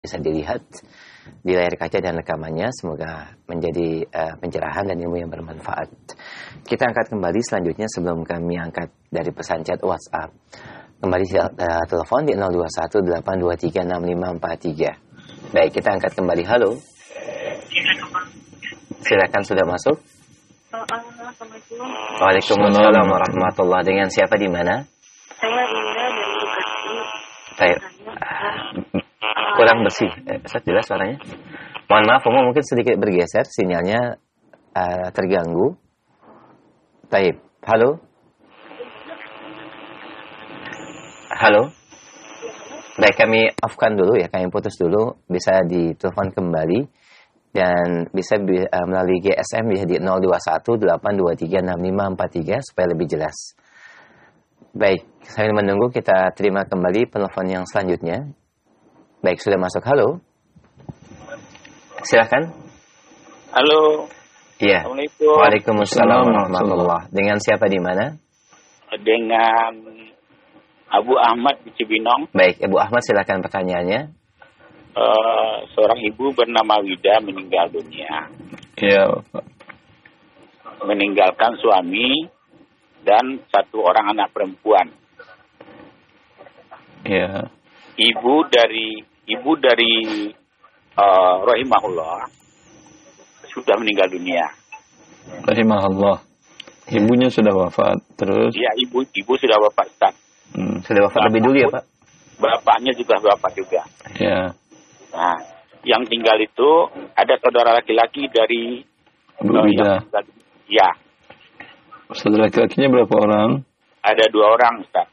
bisa dilihat di layar kaca dan rekamannya. Semoga menjadi pencerahan dan ilmu yang bermanfaat. Kita angkat kembali selanjutnya sebelum kami angkat dari pesan chat WhatsApp. Kembali telepon di 0218236543. Baik, kita angkat kembali. Halo. Silakan, sudah masuk. Assalamualaikum. Waalaikumsalam warahmatullahi. Dengan siapa di mana? Saya Indah dari Bekasi. Baik. Kurang bersih. Ustaz, jelas suaranya? Mohon maaf, mungkin sedikit bergeser, sinyalnya terganggu. Baik. Halo. Halo. Baik, kami off-kan dulu ya, kami putus dulu. Bisa ditelepon kembali dan bisa melalui GSM ya di 0218236543 supaya lebih jelas. Baik, saya menunggu, kita terima kembali penelpon yang selanjutnya. Baik, sudah masuk. Halo. Silakan. Halo. Iya. Assalamualaikum. Waalaikumsalam warahmatullahi. Dengan siapa di mana? Dengan Abu Ahmad di Cibinong. Baik, Ibu Ahmad, silakan pertanyaannya. Seorang ibu bernama Wida meninggal dunia. Iya, Bapak. Meninggalkan suami dan satu orang anak perempuan. Iya. Ibu dari rahimahullah sudah meninggal dunia. Rahimahullah. Ibunya sudah wafat. Terus? Iya, ibu sudah wafat, Ustaz. Sudah wafat lebih dulu ya, Pak? Bapaknya juga wafat juga. Ya. Nah, yang tinggal itu ada saudara laki-laki dari Bu Wida. Ya. Saudara laki-lakinya berapa orang? Ada 2 orang, Ustaz.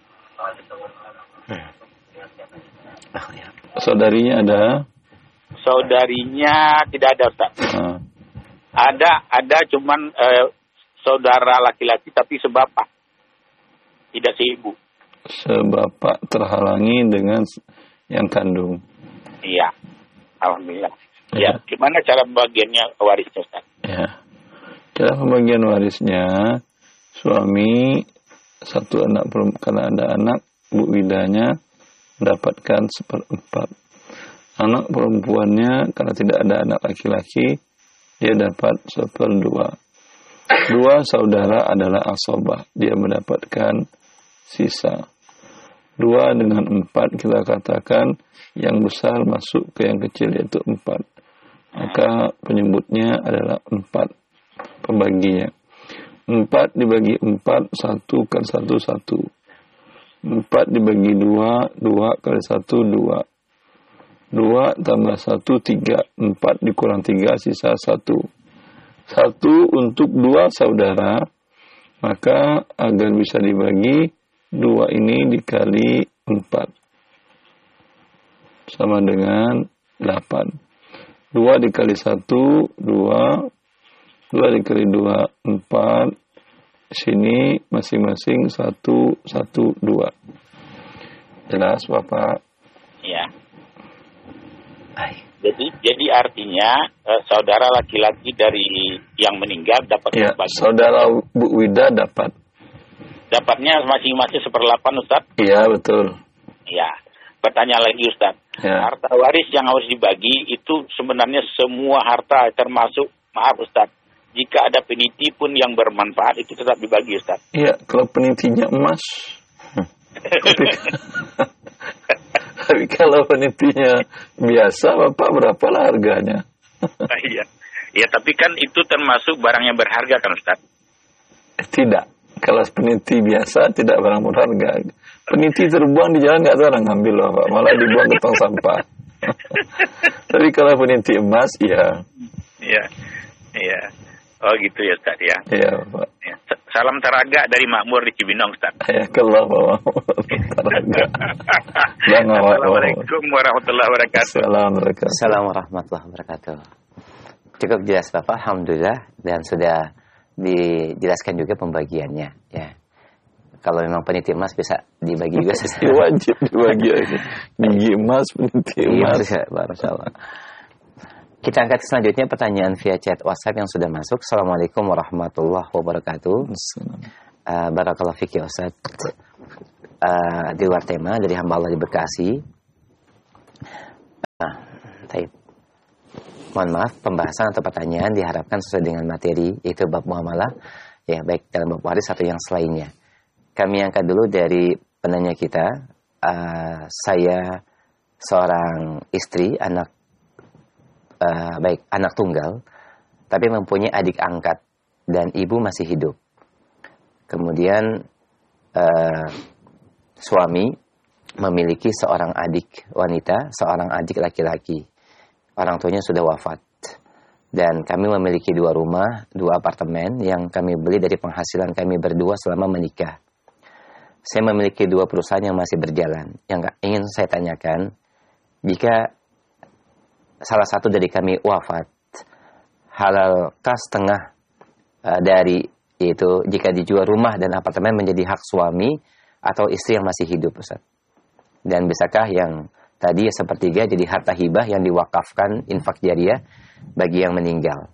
Saudarinya ada? Saudarinya tidak ada, Ustaz. Ada cuman saudara laki-laki tapi sebapak. Tidak seibu. Sebapak terhalangi dengan yang kandung. Iya. Alhamdulillah. Ya. Ya, gimana cara pembagiannya warisnya, Ustaz? Ya. Cara pembagian warisnya, suami satu anak karena ada anak, Bu Widanya mendapatkan 1/4. Anak perempuannya karena tidak ada anak laki-laki, dia dapat 1/2. 2 saudara adalah asobah, dia mendapatkan sisa. 2 dengan 4 kita katakan yang besar masuk ke yang kecil yaitu 4. Maka penyebutnya adalah 4 pembaginya. 4 dibagi 4, 1 kan 1, 1. 4 dibagi 2, 2 kali 1, 2. 2 tambah 1, 3. 4 dikurang 3, sisa 1. 1 untuk 2 saudara, maka agar bisa dibagi, 2 ini dikali 4. Sama dengan 8. 2 dikali 1, 2. 2 dikali 2, 4. Sini masing-masing 1, 1, 2. Jelas, Bapak? Ya. Jadi artinya saudara laki-laki dari yang meninggal dapat bagian. Saudara Bu Wida dapat. Dapatnya masing-masing 1/8, Ustaz? Iya, betul. Ya. Pertanyaan lagi, Ustaz. Ya. Harta waris yang harus dibagi itu sebenarnya semua harta, termasuk, maaf Ustaz, jika ada peniti pun yang bermanfaat itu tetap dibagi, Ustaz. Iya, kalau penitinya emas. Tapi kalau penitinya biasa, Bapak berapalah harganya? Iya. Ya, tapi kan itu termasuk barang yang berharga kan, Ustaz? Tidak. Kalau peniti biasa tidak barang berharga. Peniti terbuang di jalan nggak ada orang ngambil, Bapak. Malah dibuang ke tong sampah. Tapi kalau peniti emas, iya. Iya. Iya. Oh gitu ya, Ustaz ya. Iya, Pak. Ya. Salam Taraga dari Makmur di Cibinong, Ustaz. Ya, kelah, Pak. Taraga. Assalamualaikum warahmatullahi wabarakatuh. Assalamualaikum warahmatullahi wabarakatuh. Cukup jelas, Bapak. Alhamdulillah. Dan sudah dijelaskan juga pembagiannya. Ya. Kalau memang peniti emas bisa dibagi juga. Wajib dibagi aja. Gigi emas, peniti emas. Iya, Barakallah. Kita angkat selanjutnya pertanyaan via chat WhatsApp yang sudah masuk. Assalamualaikum warahmatullahi wabarakatuh. Barakallah fikir Ustaz. Di luar tema dari hamba Allah di Bekasi. Baik. Mohon maaf, pembahasan atau pertanyaan diharapkan sesuai dengan materi, yaitu bab muamalah, ya baik dalam bab waris atau yang selainnya. Kami angkat dulu dari penanya kita. Saya seorang istri, anak tunggal, tapi mempunyai adik angkat dan ibu masih hidup. Kemudian suami memiliki seorang adik wanita, seorang adik laki-laki. Orang tuanya sudah wafat. Dan kami memiliki 2 rumah, 2 apartemen yang kami beli dari penghasilan kami berdua selama menikah. Saya memiliki 2 perusahaan yang masih berjalan. Yang ingin saya tanyakan, jika salah satu dari kami wafat, halalkah setengah dari yaitu jika dijual rumah dan apartemen menjadi hak suami atau istri yang masih hidup, Ustaz? Dan bisakah yang tadi sepertiga jadi harta hibah yang diwakafkan infak jariah bagi yang meninggal?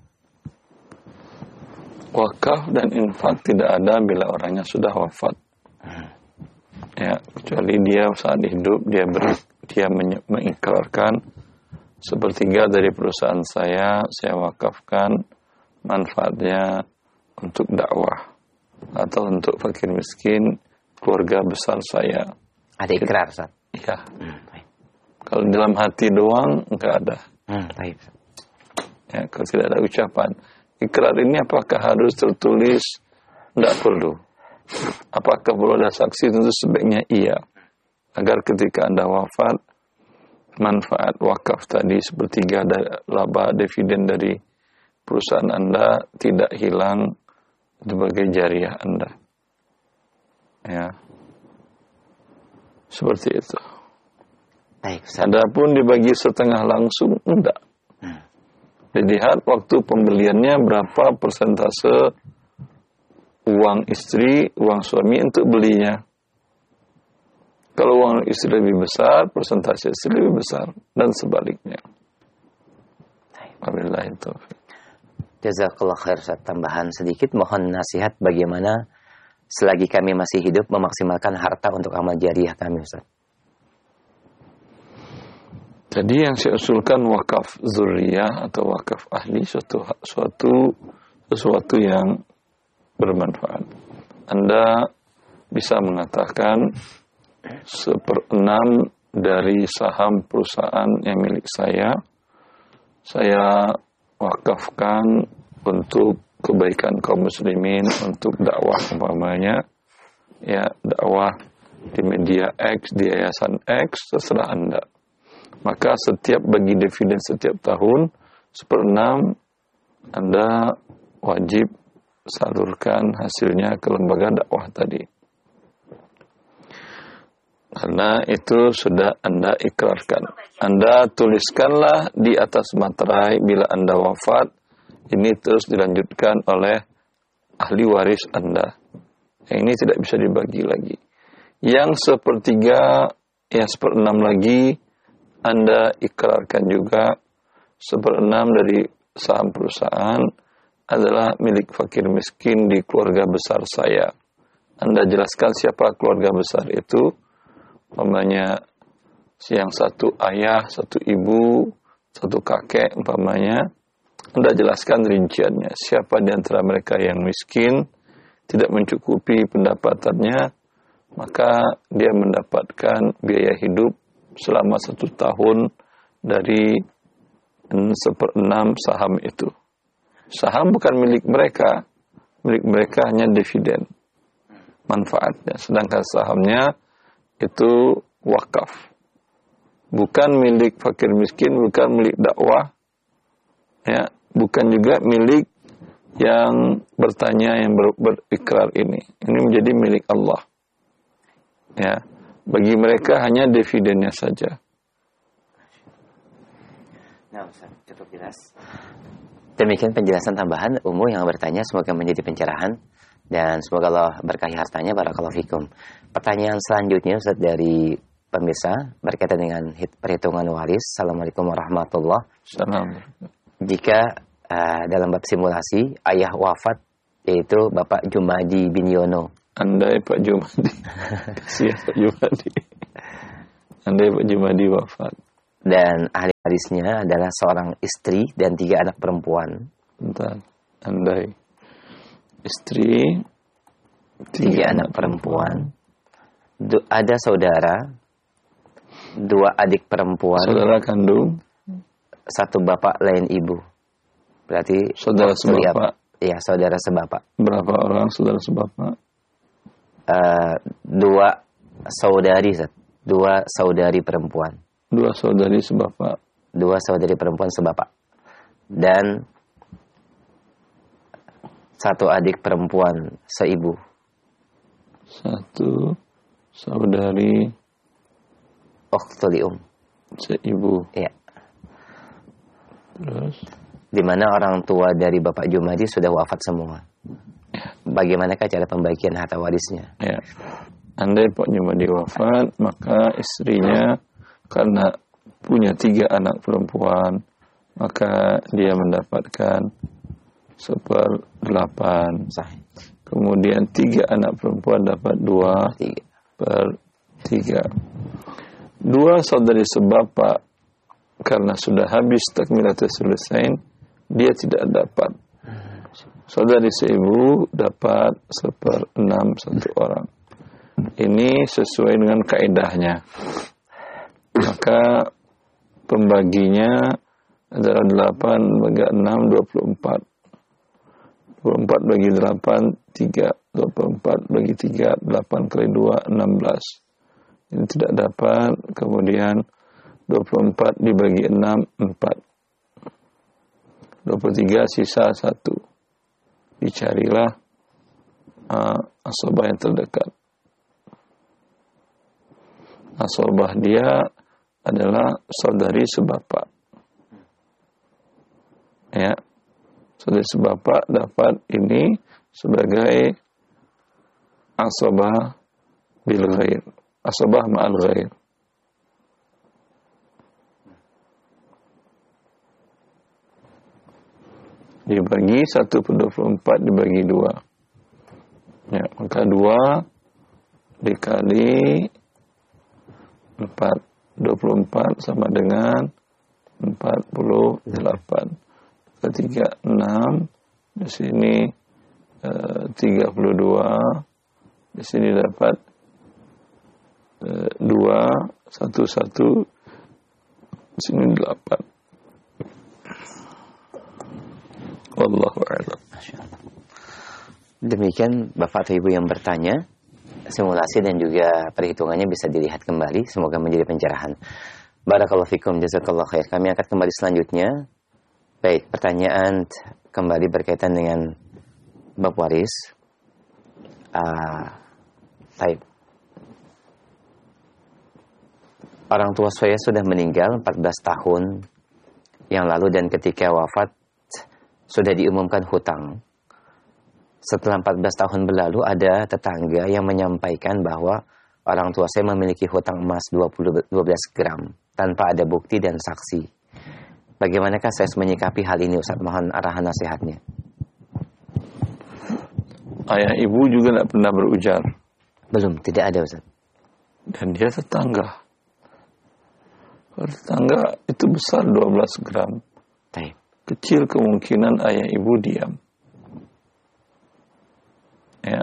Wakaf dan infak tidak ada bila orangnya sudah wafat. Ya, kecuali dia saat hidup dia mengikrarkan sepertiga dari perusahaan saya wakafkan manfaatnya untuk dakwah atau untuk fakir miskin keluarga besar saya. Ada ikrar, Ustaz? Iya. Kalau dalam hati doang enggak ada. Baik. Ya, kalau tidak ada ucapan. Ikrar ini apakah harus tertulis? Tidak perlu. Apakah perlu ada saksi? Tentu sebaiknya iya. Agar ketika Anda wafat, manfaat wakaf tadi sepertiga laba dividen dari perusahaan Anda tidak hilang sebagai jariah Anda. Ya. Seperti itu. Baik, Ustaz. Adapun dibagi setengah langsung, enggak. Dilihat waktu pembeliannya berapa persentase uang istri, uang suami untuk belinya. Kalau uang istri lebih besar, persentase istri lebih besar. Dan sebaliknya. Wabillahi taufiq. Jazakallah khair, Ustaz. Tambahan sedikit, mohon nasihat bagaimana selagi kami masih hidup memaksimalkan harta untuk amal jariah kami, Ustaz. Jadi yang saya usulkan wakaf zuriyah atau wakaf ahli sesuatu yang bermanfaat. Anda bisa mengatakan 1/6 dari saham perusahaan yang milik saya wakafkan untuk kebaikan kaum muslimin, untuk dakwah umpamanya, ya dakwah di media X, di yayasan X, terserah Anda. Maka setiap bagi dividen setiap tahun 1/6 Anda wajib salurkan hasilnya ke lembaga dakwah tadi. Karena itu sudah Anda ikrarkan. Anda tuliskanlah di atas materai bila Anda wafat, ini terus dilanjutkan oleh ahli waris Anda. Yang ini tidak bisa dibagi lagi. Yang 1/3, yang 1/6 lagi, Anda ikrarkan juga 1/6 dari saham perusahaan adalah milik fakir miskin di keluarga besar saya. Anda jelaskan siapa keluarga besar itu. Umpamanya yang satu ayah, satu ibu, satu kakek umpamanya. Anda jelaskan rinciannya. Siapa di antara mereka yang miskin, tidak mencukupi pendapatannya, maka dia mendapatkan biaya hidup selama 1 tahun dari 1/6 saham itu. Saham bukan milik mereka hanya dividen manfaatnya, sedangkan sahamnya itu wakaf, bukan milik fakir miskin, bukan milik dakwah, ya, bukan juga milik yang bertanya, yang berikrar ini menjadi milik Allah, ya. Bagi mereka hanya dividennya saja. Nah, Ustaz, cukup jelas. Demikian penjelasan tambahan umum yang bertanya, semoga menjadi pencerahan dan semoga Allah berkahi hartanya. Barakallahu fikum. Pertanyaan selanjutnya, Ustaz, dari pemirsa berkaitan dengan perhitungan waris. Assalamualaikum warahmatullahi wabarakatuh. Jika dalam bab simulasi ayah wafat, yaitu Bapak Jumadi bin Yono. Andai Pak Jumadi, kasihan Pak Jumadi. Andai Pak Jumadi wafat. Dan ahli warisnya adalah seorang istri dan 3 anak perempuan. Bentar, andai istri, 3 anak perempuan. Ada saudara, 2 adik perempuan, saudara kandung, 1 bapak lain ibu. Berarti saudara maksudnya sebapak. apa? Iya, saudara sebapak. Berapa orang saudara sebapak? 2 saudari, 2 saudari perempuan. 2 saudari sebapak. 2 saudari perempuan sebapak. Dan 1 adik perempuan seibu. 1 saudari Ukhtulium. seibu. Iya. Terus Di mana orang tua dari Bapak Jumadi sudah wafat semua. Bagaimanakah cara pembagian harta warisnya? ya, andai Pak Jumadi wafat, maka istrinya karena punya 3 anak perempuan, maka dia mendapatkan 1/8. Sahih. Kemudian 3 anak perempuan dapat 2 3. per 3. 2 saudari sebapak karena sudah habis takmilatul sulusain, dia tidak dapat. Saudari seibu dapat 1/6 satu orang. Ini sesuai dengan kaedahnya. Maka pembaginya adalah 8 bagi 6, 24. 24 bagi 8, 3. 24 bagi 3, 8 kali 2, 16. Ini tidak dapat. Kemudian 24 dibagi 6, 4. 23 sisa 1. Dicarilah asobah yang terdekat. Asobah dia adalah saudari sebapak. Ya. Saudari sebapak dapat ini sebagai asobah bil ghair. Asobah ma'al ghair. Dibagi 1/24 dibagi 2. Ya, maka 2 dikali 4. 24 sama dengan 48. Ketiga 6. Di sini 32. Di sini dapat 2, 1. Di sini 8. Wallahu a'lam. Demikian Bapak atau Ibu yang bertanya, simulasi dan juga perhitungannya bisa dilihat kembali. Semoga menjadi pencerahan. Barakallahu fikum, jazakallahu khair. Kami akan kembali selanjutnya. Baik, pertanyaan kembali berkaitan dengan bab waris. Baik. Orang tua saya sudah meninggal 14 tahun yang lalu dan ketika wafat sudah diumumkan hutang. Setelah 14 tahun berlalu ada tetangga yang menyampaikan bahwa orang tua saya memiliki hutang emas 12 gram tanpa ada bukti dan saksi. Bagaimanakah saya menyikapi hal ini, Ustaz? Mohon arahan nasihatnya. Ayah ibu juga tidak pernah berujar. Belum, tidak ada, Ustaz. Dan dia tetangga. Tetangga itu besar 12 gram. Baik. Kecil kemungkinan ayah ibu diam. Ya.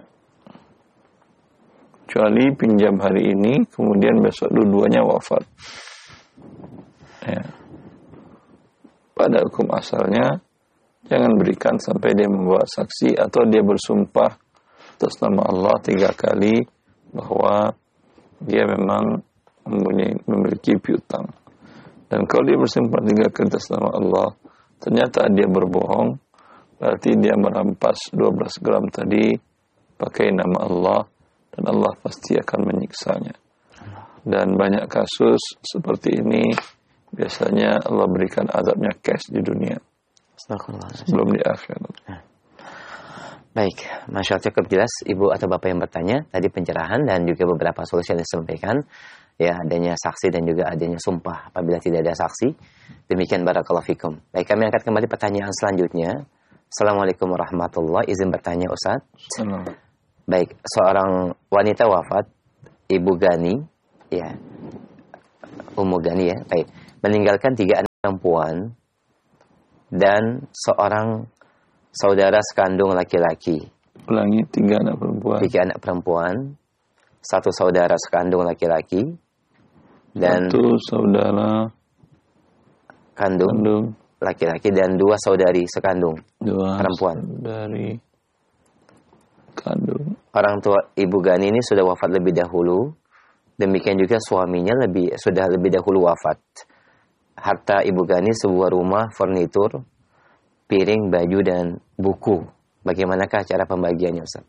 Kecuali pinjam hari ini, kemudian besok dua-duanya wafat. Ya. Pada hukum asalnya, jangan berikan sampai dia membawa saksi atau dia bersumpah atas nama Allah 3 kali bahwa dia memang memiliki piutang. Dan kalau dia bersumpah 3 kali atas nama Allah, ternyata dia berbohong, berarti dia merampas 12 gram tadi pakai nama Allah, dan Allah pasti akan menyiksanya. Dan banyak kasus seperti ini, biasanya Allah berikan azabnya cash di dunia, sebelum di akhirat. Baik, Masya Allah, cukup jelas Ibu atau Bapak yang bertanya. Tadi pencerahan dan juga beberapa solusi yang disampaikan. Ya, adanya saksi dan juga adanya sumpah apabila tidak ada saksi. Demikian barakallahu fikum. Baik, kami angkat kembali pertanyaan selanjutnya. Assalamualaikum warahmatullahi wabarakatuh. Izin bertanya, Ustaz. Baik, seorang wanita wafat, Ibu Gani, ya, Ummu Gani ya. Baik, meninggalkan 3 anak perempuan dan seorang saudara sekandung laki-laki. Ulangi, 3 anak perempuan. 3 anak perempuan, 1 saudara sekandung laki-laki, dan 1 saudara kandung laki-laki, dan 2 saudari sekandung 2 perempuan. Saudari kandung. Orang tua Ibu Gani ini sudah wafat lebih dahulu. Demikian juga suaminya sudah lebih dahulu wafat. Harta Ibu Gani sebuah rumah, furnitur, piring, baju, dan buku. Bagaimanakah cara pembagiannya, Ustaz?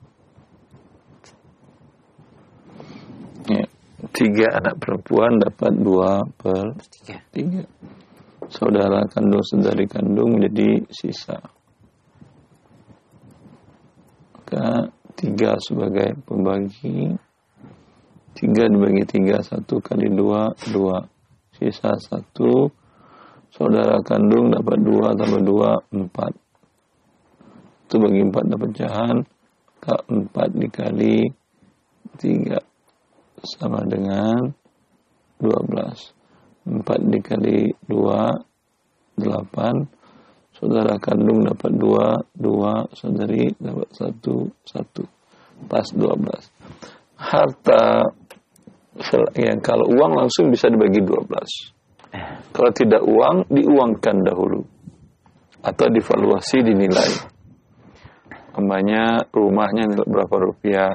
Ya, 3 anak perempuan dapat 2/3. Saudara kandung, saudari kandung menjadi sisa. Maka 3 sebagai pembagi. 3 dibagi 3, 1 kali 2, 2. Sisa 1. Saudara kandung dapat 2 tambah 2, 4. 1 bagi 4 dapat pecahan. 4 dikali 3 sama dengan 12. 4 dikali 2, 8. Saudara kandung dapat 2, 2. Saudari dapat 1, 1. Pas 12. Harta yang kalau uang langsung bisa dibagi 12. Kalau tidak uang, diuangkan dahulu. Atau divaluasi, dinilai. Umpamanya rumahnya berapa rupiah,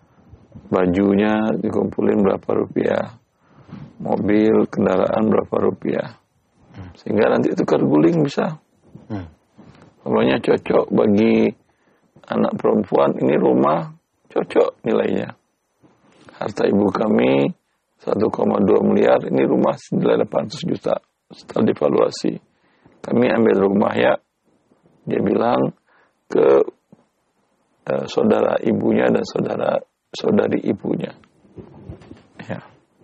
bajunya dikumpulin berapa rupiah, mobil, kendaraan berapa rupiah. Sehingga nanti tukar guling bisa. Umpamanya cocok bagi anak perempuan, ini rumah cocok nilainya. Harta ibu kami 1,2 miliar, ini rumah senilai 800 juta. Setelah divaluasi, kami ambil rumah ya. Dia bilang ke saudara ibunya dan saudari ibunya. Ya.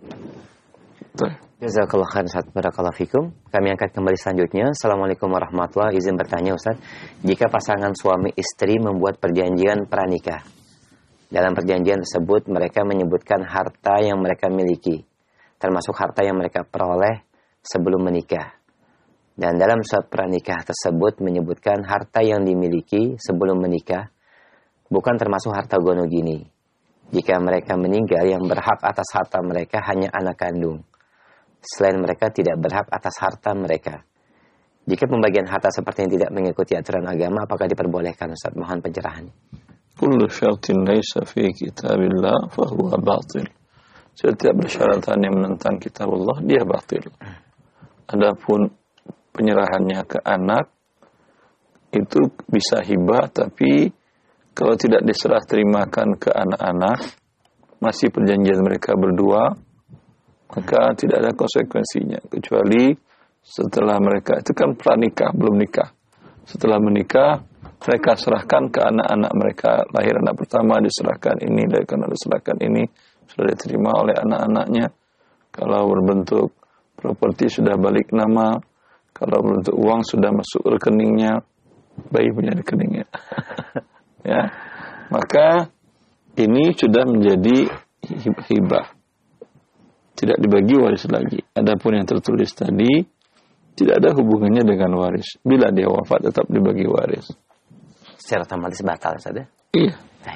Jazakallah khair, Ustaz. Barakallahu fikum. Kami angkat kembali selanjutnya. Assalamualaikum warahmatullahi wabarakatuh. Izin bertanya, Ustaz. Jika pasangan suami istri membuat perjanjian pranikah, dalam perjanjian tersebut mereka menyebutkan harta yang mereka miliki, termasuk harta yang mereka peroleh sebelum menikah. Dan dalam surat pranikah tersebut menyebutkan harta yang dimiliki sebelum menikah bukan termasuk harta gonogini. Jika mereka meninggal, yang berhak atas harta mereka hanya anak kandung. Selain mereka tidak berhak atas harta mereka. Jika pembagian harta seperti ini tidak mengikuti aturan agama, apakah diperbolehkan, Ustaz? Mohon pencerahannya. Kullu syartin laisa fi kitabillah fahuwa batil. Setiap persyaratan yang menentang kitab Allah, dia batil. Adapun penyerahannya ke anak itu bisa hibah, tapi kalau tidak diserah terimakan ke anak-anak, masih perjanjian mereka berdua, maka tidak ada konsekuensinya, kecuali setelah mereka, itu kan pranikah, belum nikah. Setelah menikah, mereka serahkan ke anak-anak mereka. Lahir anak pertama diserahkan ini, lahir anak diserahkan ini, sudah diterima oleh anak-anaknya. Kalau berbentuk properti sudah balik nama, kalau berbentuk uang sudah masuk rekeningnya, bayi punya rekeningnya. Ya, maka ini sudah menjadi hibah, tidak dibagi waris lagi. Adapun yang tertulis tadi tidak ada hubungannya dengan waris. Bila dia wafat tetap dibagi waris. Secara otomatis batal, Ustaz. Iya.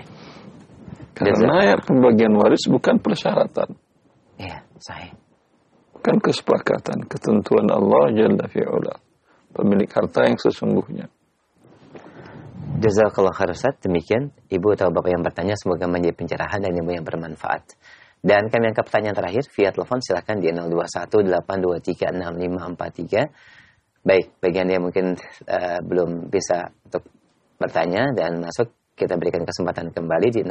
Karena ya, pembagian waris bukan persyaratan. Iya, sahih. Bukan kesepakatan, ketentuan Allah Jalla fi'ula. Pemilik harta yang sesungguhnya. Jazakallah khair, Ustaz. Demikian Ibu atau Bapak yang bertanya, semoga menjadi pencerahan dan ilmu yang bermanfaat. Dan kami angkat pertanyaan terakhir via telepon, silakan di 0218236543. Baik, bagi Anda yang mungkin belum bisa untuk bertanya dan masuk, kita berikan kesempatan kembali di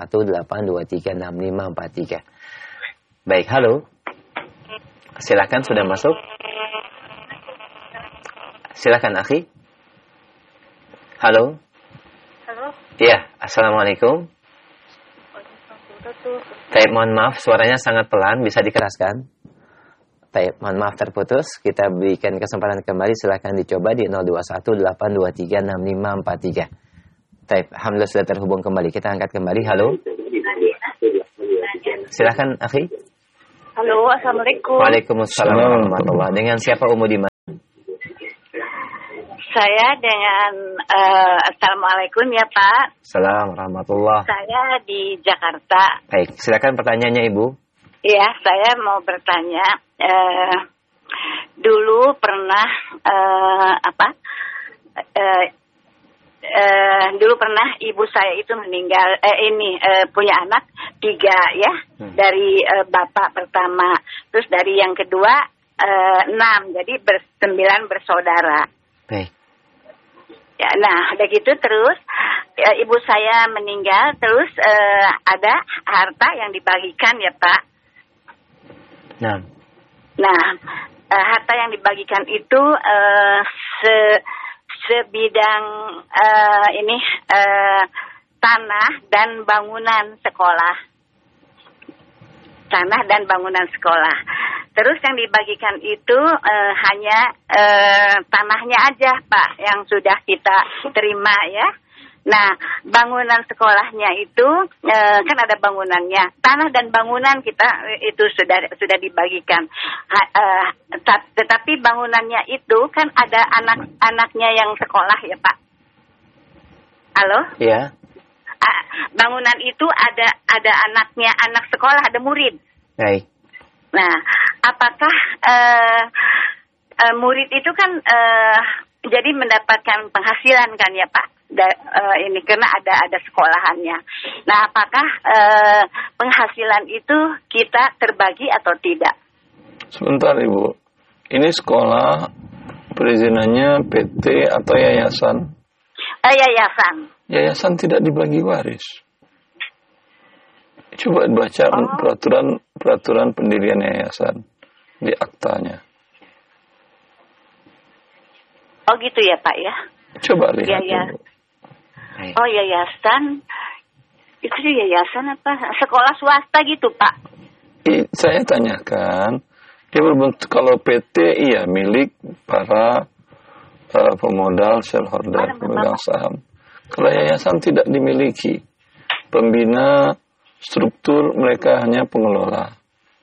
0218236543. Baik, halo. Silakan, sudah masuk. Silakan, akhi. Halo. Halo. Iya, assalamualaikum. Taib, mohon maaf, suaranya sangat pelan, bisa dikeraskan. Taib, mohon maaf terputus. Kita berikan kesempatan kembali, silakan dicoba di 0218236543. Taib, alhamdulillah sudah terhubung kembali. Kita angkat kembali. Halo. Silakan, akhi. Halo, Assalamualaikum. Waalaikumsalam warahmatullahi. Dengan siapa Umu di mana? Saya dengan Assalamualaikum ya Pak. Assalamualaikum warahmatullahi. Saya di Jakarta. Baik, silakan pertanyaannya Ibu. Iya, saya mau bertanya. Dulu pernah dulu pernah ibu saya itu meninggal. Punya anak 3 ya, dari bapak pertama. Terus dari yang kedua 6, jadi 9 bersaudara. Baik. Ya, nah, udah gitu terus ibu saya meninggal, terus ada harta yang dibagikan ya Pak. Nah, harta yang dibagikan itu sebidang tanah dan bangunan sekolah. Tanah dan bangunan sekolah. Terus yang dibagikan itu hanya tanahnya aja Pak yang sudah kita terima ya. Nah, bangunan sekolahnya itu kan ada bangunannya. Tanah dan bangunan kita itu sudah dibagikan. Tetapi bangunannya itu kan ada anak-anaknya yang sekolah ya Pak. Halo? Iya. Bangunan itu ada anaknya, anak sekolah, ada murid. Baik. Nah, apakah murid itu kan jadi mendapatkan penghasilan kan ya Pak? Ini karena ada sekolahannya. Nah, apakah penghasilan itu kita terbagi atau tidak? Sebentar Ibu, ini sekolah perizinannya PT atau yayasan? Yayasan. Yayasan tidak dibagi waris. Coba baca peraturan pendirian yayasan di aktanya. Oh gitu ya Pak ya? Coba lihat dulu. Oh yayasan, itu yayasan apa? Sekolah swasta gitu Pak? Saya tanyakan, dia berbentuk kalau PT iya milik para pemodal shareholder, pemegang saham. Kalau yayasan tidak dimiliki, pembina struktur mereka hanya pengelola.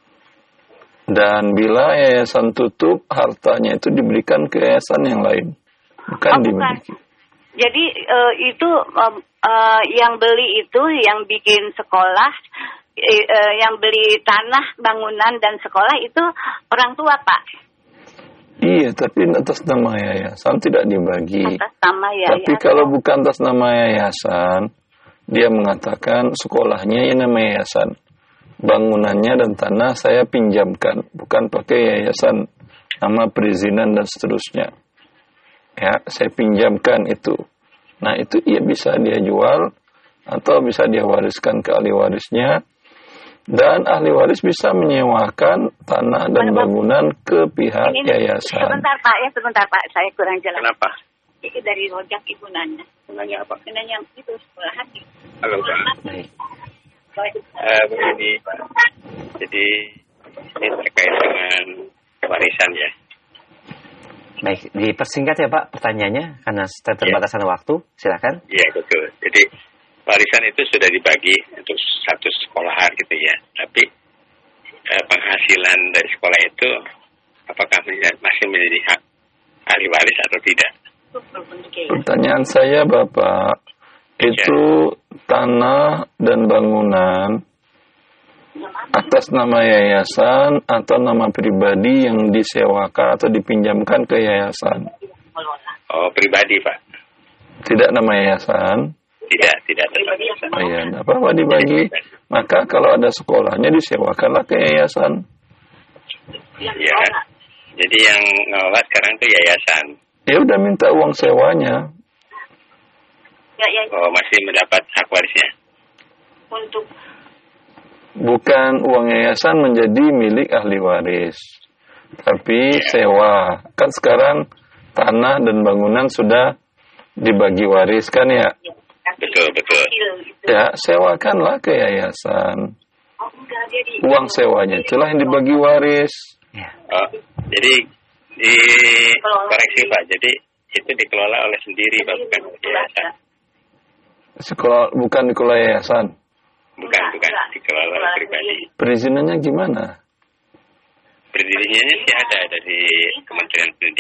Dan bila yayasan tutup, hartanya itu diberikan ke yayasan yang lain, bukan dimiliki. Jadi itu yang beli itu, yang bikin sekolah, yang beli tanah, bangunan dan sekolah itu orang tua Pak. Iya, tapi atas nama yayasan tidak dibagi. Atas nama yayasan. Tapi kalau bukan atas nama yayasan, dia mengatakan sekolahnya ya nama yayasan. Bangunannya dan tanah saya pinjamkan, bukan pakai yayasan, nama perizinan dan seterusnya. Ya, saya pinjamkan itu. Nah, itu ia bisa dia jual atau bisa dia wariskan ke ahli warisnya. Dan ahli waris bisa menyewakan tanah dan bangunan ke pihak yayasan. Sebentar Pak, saya kurang jelas. Kenapa? Itu dari rojak ibu nanya. Nanya apa? Nanya yang itu sekolahan. Halo Pak. Baik. Begini Pak. Jadi ini terkait dengan warisan ya. Baik, dipersingkat ya Pak pertanyaannya karena keterbatasan waktu. Silakan. Iya betul. Jadi warisan itu sudah dibagi untuk satu sekolahan gitu ya. Tapi penghasilan dari sekolah itu apakah masih menjadi hak ahli waris atau tidak? Pertanyaan saya Bapak, itu tanah dan bangunan atas nama yayasan atau nama pribadi yang disewakan atau dipinjamkan ke yayasan? Oh, pribadi Pak. Tidak nama yayasan? Tidak atas yayasan. Oh iya, tidak apa-apa dibagi. Maka kalau ada sekolahnya disewakanlah ke yayasan. Iya. Jadi yang ngelola sekarang itu yayasan. Ya udah minta uang sewanya. Oh, masih mendapat hak warisnya. Untuk Bukan uang yayasan menjadi milik ahli waris, tapi sewa. Kan sekarang tanah dan bangunan sudah dibagi waris kan ya? Betul. Ya, sewakanlah ke yayasan. Uang sewanya itulah yang dibagi waris. Oh, jadi koreksi Pak. Jadi itu dikelola oleh sendiri Pak, bukan yayasan. Sekolah bukan dikelola yayasan. Bukan dikelola oleh pribadi. Perizinannya gimana? Perizinannya sih ada dari Kementerian Pendidikan.